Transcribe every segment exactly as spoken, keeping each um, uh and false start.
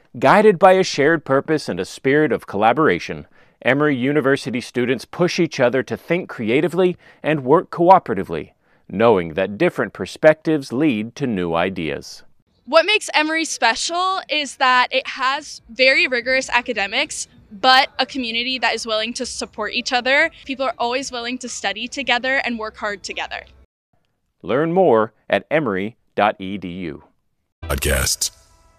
Guided by a shared purpose and a spirit of collaboration, Emory University students push each other to think creatively and work cooperatively, knowing that different perspectives lead to new ideas. What makes Emory special is that it has very rigorous academics, but a community that is willing to support each other. People are always willing to study together and work hard together. Learn more at emory dot e d u. Podcasts.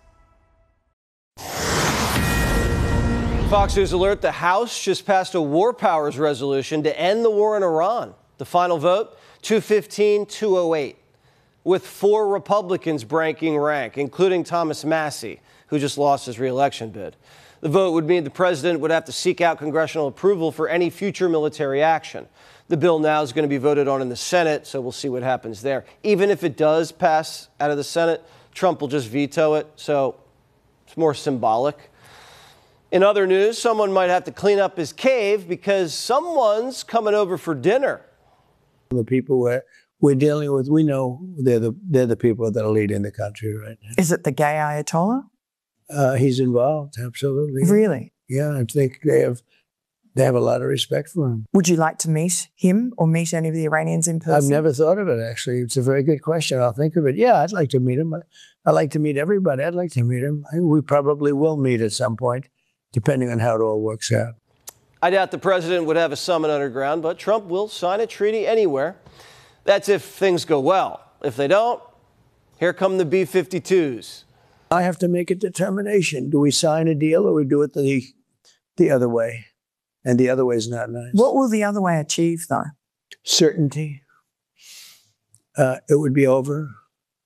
Fox News alert, the House just passed a war powers resolution to end the war in Iran. The final vote, two fifteen to two oh eight, with four Republicans breaking rank, including Thomas Massie, who just lost his re-election bid. The vote would mean the president would have to seek out congressional approval for any future military action. The bill now is going to be voted on in the Senate, so we'll see what happens there. Even if it does pass out of the Senate, Trump will just veto it, so it's more symbolic. In other news, someone might have to clean up his cave because someone's coming over for dinner. The people we're, we're dealing with, we know they're the, they're the people that are leading the country right now. Is it the gay Ayatollah? Uh, he's involved, absolutely. Really? Yeah, I think they have they have a lot of respect for him. Would you like to meet him or meet any of the Iranians in person? I've never thought of it, actually. It's a very good question. I'll think of it. Yeah, I'd like to meet him. I'd like to meet everybody. I'd like to meet him. We probably will meet at some point, depending on how it all works out. I doubt the president would have a summit underground, but Trump will sign a treaty anywhere. That's if things go well. If they don't, here come the B fifty-twos. I have to make a determination. Do we sign a deal or we do it the, the other way? And the other way is not nice. What will the other way achieve, though? Certainty. Uh, it would be over.